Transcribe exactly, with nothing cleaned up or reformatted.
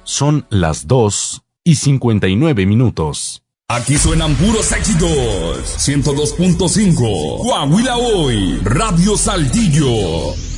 Son las dos y cincuenta y nueve minutos. Aquí suenan puros éxitos. ciento dos punto cinco. Coahuila Hoy. Radio Saltillo.